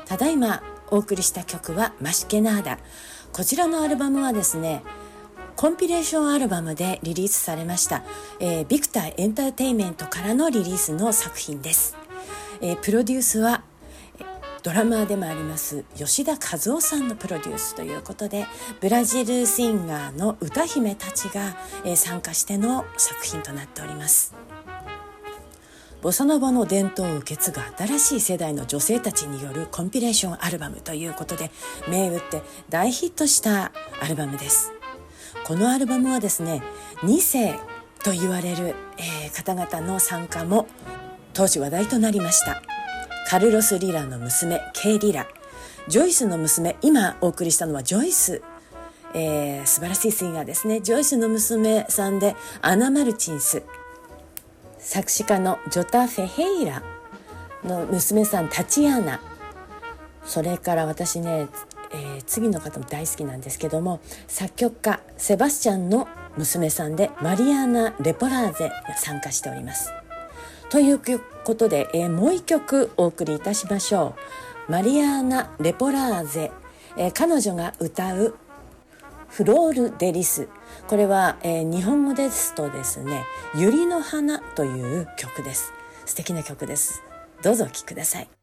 ただいまお送りした曲はマシケナーダ。こちらのアルバムはですね、コンピレーションアルバムでリリースされました、ビクターエンターテインメントからのリリースの作品です。プロデュースはドラマーでもあります吉田和夫さんのプロデュースということで、ブラジルシンガーの歌姫たちが、参加しての作品となっております。ボサノバの伝統を受け継ぐ新しい世代の女性たちによるコンピレーションアルバムということで、銘打って大ヒットしたアルバムです。このアルバムはですね、2世と言われる、方々の参加も当時話題となりました。カルロス・リラの娘ケイ・リラ、ジョイスの娘、今お送りしたのはジョイス、素晴らしいシンガーですね。ジョイスの娘さんでアナ・マルチンス、作詞家のジョタ・フェヘイラの娘さんタチアーナ、それから私ね、次の方も大好きなんですけども、作曲家セバスチャンの娘さんでマリアーナ・レポラーゼが参加しております。ということで、もう一曲お送りいたしましょう。マリアーナ・レポラーゼ、彼女が歌うフロール・デリス。これは、日本語ですとですね、百合の花という曲です。素敵な曲です。どうぞお聴きください。